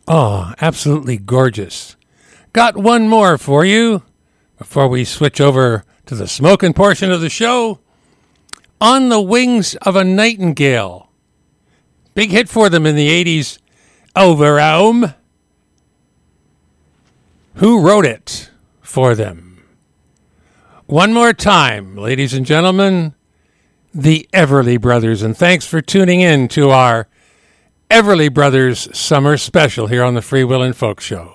Oh, absolutely gorgeous. Got one more for you before we switch over to the smoking portion of the show. On the Wings of a Nightingale. Big hit for them in the 80s. Overraum. Who wrote it for them? One more time, ladies and gentlemen, the Everly Brothers. And thanks for tuning in to our Everly Brothers Summer Special here on the Free Will and Folk Show.